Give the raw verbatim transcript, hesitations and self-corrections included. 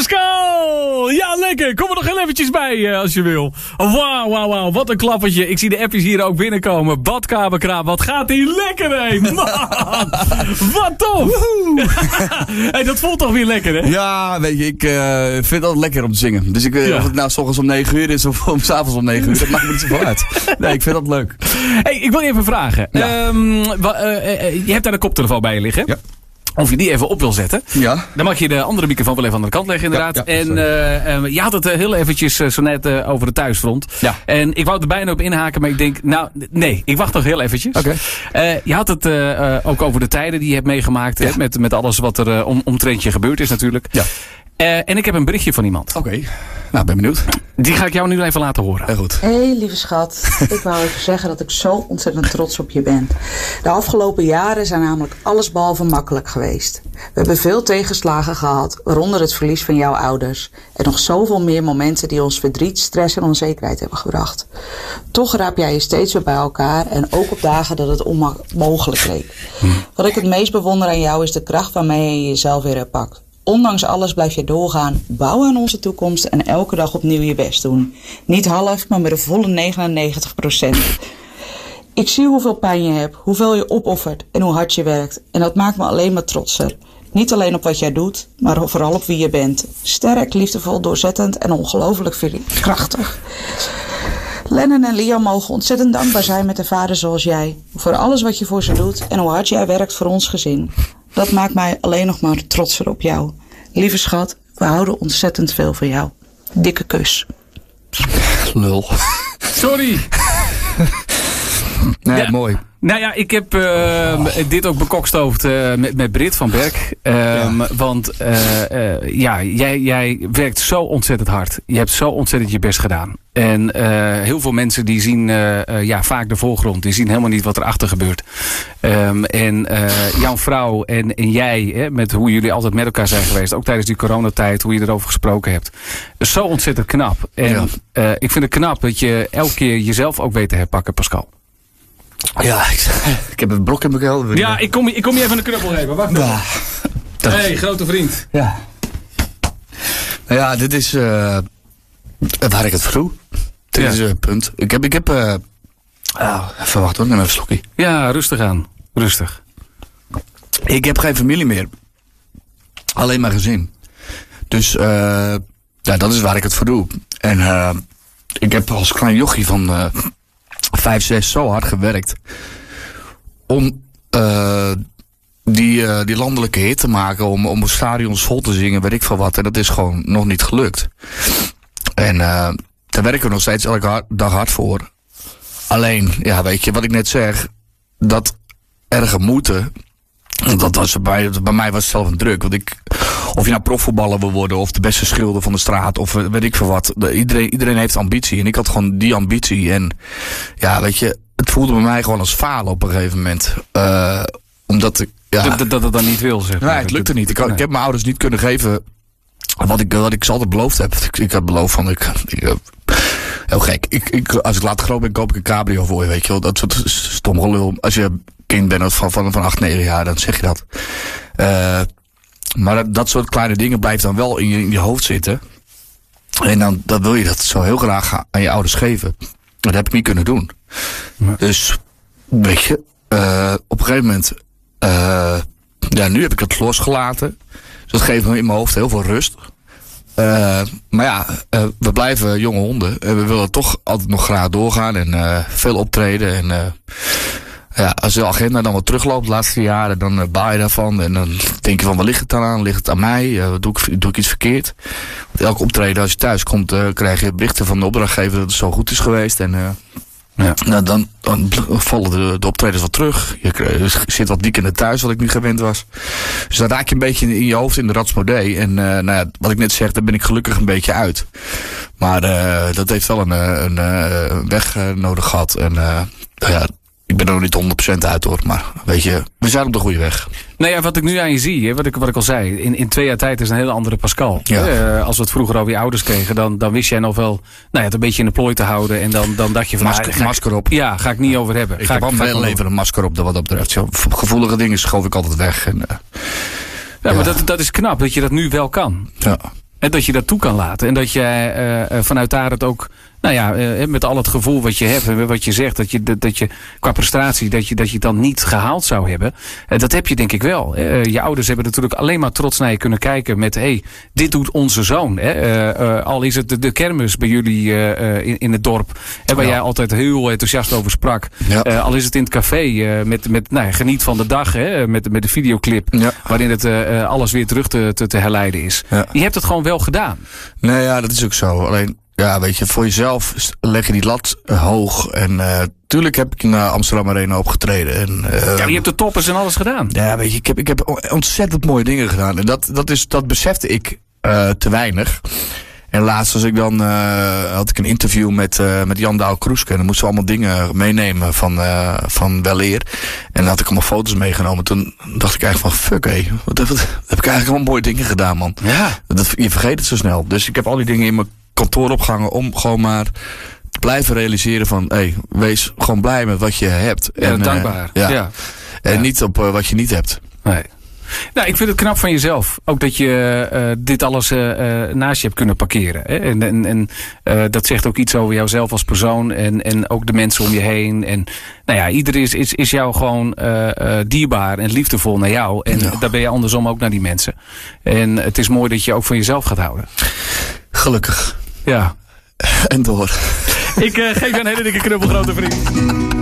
Pascal! Ja, lekker. Kom er nog heel eventjes bij uh, als je wil. Wauw, wauw, wauw. Wat een klappertje. Ik zie de appjes hier ook binnenkomen. Badkamerkraam. Wat gaat hier lekker heen. Man, wat tof. Hey, dat voelt toch weer lekker, hè? Ja, weet je, ik uh, vind het altijd lekker om te zingen. Dus ik, uh, ja. of het nou 's ochtends om negen uur is of om 's avonds om negen uur, dat maakt me niet zoveel uit. Nee, ik vind dat leuk. Hey, ik wil je even vragen. Ja. Um, wa, uh, uh, je hebt daar de koptelefoon bij je liggen. Ja. Of je die even op wil zetten. Ja. Dan mag je de andere microfoon wel even aan de kant leggen, inderdaad. Ja, ja, en uh, uh, je had het uh, heel eventjes uh, zo net uh, over de thuisfront. Ja. En ik wou er bijna op inhaken, maar ik denk, nou, nee, ik wacht nog heel eventjes. Oké. Okay. Uh, je had het uh, uh, ook over de tijden die je hebt meegemaakt. Ja. Hè, met, met alles wat er uh, om, omtrent je gebeurd is natuurlijk. Ja. Uh, en ik heb een berichtje van iemand. Oké. Okay. Nou, ben benieuwd. Die ga ik jou nu even laten horen. Heel goed. Hey, lieve schat. Ik wou even zeggen dat ik zo ontzettend trots op je ben. De afgelopen jaren zijn namelijk allesbehalve makkelijk geweest. We hebben veel tegenslagen gehad, waaronder het verlies van jouw ouders. En nog zoveel meer momenten die ons verdriet, stress en onzekerheid hebben gebracht. Toch raap jij je steeds weer bij elkaar en ook op dagen dat het onmogelijk leek. Hm. Wat ik het meest bewonder aan jou is de kracht waarmee je jezelf weer herpakt. Ondanks alles blijf je doorgaan, bouwen aan onze toekomst en elke dag opnieuw je best doen. Niet half, maar met een volle negenennegentig procent. Ik zie hoeveel pijn je hebt, hoeveel je opoffert en hoe hard je werkt. En dat maakt me alleen maar trotser. Niet alleen op wat jij doet, maar vooral op wie je bent. Sterk, liefdevol, doorzettend en ongelooflijk krachtig. Lennon en Liam mogen ontzettend dankbaar zijn met een vader zoals jij. Voor alles wat je voor ze doet en hoe hard jij werkt voor ons gezin. Dat maakt mij alleen nog maar trotser op jou. Lieve schat, we houden ontzettend veel van jou. Dikke kus. Lul. Sorry. Nee, ja. Mooi. Nou ja, ik heb uh, oh. dit ook bekokstoofd uh, met, met Brit van Berk. Um, ja. Want uh, uh, ja, jij, jij werkt zo ontzettend hard. Je hebt zo ontzettend je best gedaan. En uh, heel veel mensen die zien uh, uh, ja, vaak de voorgrond. Die zien helemaal niet wat erachter gebeurt. Um, en uh, jouw vrouw en, en jij, hè, met hoe jullie altijd met elkaar zijn geweest. Ook tijdens die coronatijd, hoe je erover gesproken hebt. Zo ontzettend knap. En ja. uh, ik vind het knap dat je elke keer jezelf ook weet te herpakken, Pascal. Ja, ik, ik heb een blok in mijn kelder. Ja, ik kom, ik kom je even een knuppel geven. Wacht nog. Hé, hey, grote vriend. Ja. Nou ja, dit is uh, waar ik het vroeg. Dit ja. is het uh, punt. Ik heb, ik heb, uh, uh, even wachten hoor, neem even een slokje. Ja, rustig aan. Rustig. Ik heb geen familie meer. Alleen mijn gezin. Dus, uh, ja, dat is waar ik het voor doe. En uh, ik heb als klein jochie van... Uh, Vijf, zes zo hard gewerkt om uh, die, uh, die landelijke hit te maken, om, om stadions vol te zingen, weet ik veel wat. En dat is gewoon nog niet gelukt. En uh, daar werken we nog steeds elke hard, dag hard voor. Alleen, ja, weet je, wat ik net zeg, dat erge moeten, dat was bij, bij mij was het zelf een druk. Want ik, of je nou profvoetballer wil worden, of de beste schilder van de straat, of weet ik veel wat. Iedereen, iedereen heeft ambitie. En ik had gewoon die ambitie. En ja, weet je, het voelde bij mij gewoon als falen op een gegeven moment. Uh, omdat ik, ja. Dat, dat, dat het dan niet wil, zeg maar. Nee, het lukte niet. Ik, ik heb mijn ouders niet kunnen geven wat ik, wat ik ze altijd beloofd heb. Ik, ik had beloofd van, ik, ik heel gek. Ik, ik, als ik later groot ben, koop ik een cabrio voor je, weet je wel. Dat soort stom gelul. Als je kind bent van, van, van acht, negen jaar, dan zeg je dat. Uh, maar dat, dat soort kleine dingen blijft dan wel in je, in je hoofd zitten. En dan, dan wil je dat zo heel graag aan je ouders geven. Dat heb ik niet kunnen doen. Ja. Dus, weet je, uh, op een gegeven moment, uh, ja, nu heb ik het losgelaten. Dus dat geeft me in mijn hoofd heel veel rust. Uh, maar ja, uh, we blijven jonge honden. En we willen toch altijd nog graag doorgaan en uh, veel optreden. En uh, ja, als de agenda dan wat terugloopt de laatste jaren, dan uh, baal je daarvan. En dan denk je van, waar ligt het dan aan? Ligt het aan mij? Uh, doe, ik, doe ik iets verkeerd? Want elke optreden, als je thuis komt, uh, krijg je berichten van de opdrachtgever dat het zo goed is geweest. En uh, ja. nou, dan, dan vallen de, de optredens wat terug. Je, je zit wat dik in het thuis, wat ik niet gewend was. Dus dan raak je een beetje in je hoofd in de ratsmodee. En uh, nou ja, wat ik net zeg, daar ben ik gelukkig een beetje uit. Maar uh, dat heeft wel een, een, een weg uh, nodig gehad. En uh, ja, ik ben er nog niet honderd procent uit hoor. Maar weet je, we zijn op de goede weg. Nou ja, wat ik nu aan je zie, hè, wat, ik, wat ik al zei. In, in twee jaar tijd is een hele andere Pascal. Ja. Uh, als we het vroeger over je ouders kregen, dan, dan wist jij nog wel, nou ja, het een beetje in de plooi te houden. En dan, dan dacht je van, Masker, nou, masker op. Ja, ga ik niet over hebben. Ik ga heb al mijn leven een masker op, wat dat betreft. Zo, gevoelige dingen schoof ik altijd weg. En, uh, ja, ja, maar dat, dat is knap, dat je dat nu wel kan. Ja. En dat je dat toe kan laten. En dat jij uh, vanuit daar het ook, nou ja, uh, met al het gevoel wat je hebt en wat je zegt, dat je, dat, dat je qua prestatie, dat je, dat je het dan niet gehaald zou hebben. Uh, dat heb je denk ik wel. Uh, je ouders hebben natuurlijk alleen maar trots naar je kunnen kijken met, hé, hey, dit doet onze zoon. Hè? Uh, uh, al is het de, de kermis bij jullie uh, in, in het dorp, hè, waar ja. jij altijd heel enthousiast over sprak. Ja. Uh, al is het in het café uh, met, met nou ja, geniet van de dag, hè, met, met de videoclip, ja. waarin het uh, alles weer terug te, te, te herleiden is. Ja. Je hebt het gewoon wel gedaan. Nee, ja, dat is ook zo. Alleen, ja, weet je, voor jezelf leg je die lat uh, hoog. En uh, tuurlijk heb ik in uh, Amsterdam Arena opgetreden. En, uh, ja, je hebt de toppers en alles gedaan. Ja, weet je, ik heb, ik heb ontzettend mooie dingen gedaan. En dat, dat, is, dat besefte ik uh, te weinig. En laatst was ik dan, uh, had ik een interview met, uh, met Jan Douw Kroeske. En dan moesten we allemaal dingen meenemen van, uh, van weleer. En dan had ik allemaal foto's meegenomen. Toen dacht ik eigenlijk van, fuck hé, wat, wat, wat heb ik eigenlijk allemaal mooie dingen gedaan, man. Ja. Dat, je vergeet het zo snel. Dus ik heb al die dingen in mijn kantoor opgehangen om gewoon maar te blijven realiseren van, hé, hey, wees gewoon blij met wat je hebt. Ja, en, dankbaar. Uh, ja. ja. En ja. niet op uh, wat je niet hebt. Nee. Nou, ik vind het knap van jezelf. Ook dat je uh, dit alles uh, uh, naast je hebt kunnen parkeren. Hè? En, en, en uh, dat zegt ook iets over jouzelf als persoon. En, en ook de mensen om je heen. En nou ja, iedereen is, is, is jou gewoon uh, uh, dierbaar en liefdevol naar jou. En ja. daar ben je andersom ook naar die mensen. En het is mooi dat je ook van jezelf gaat houden. Gelukkig. Ja. En door. Ik uh, geef je een hele dikke knuppel, grote vriend.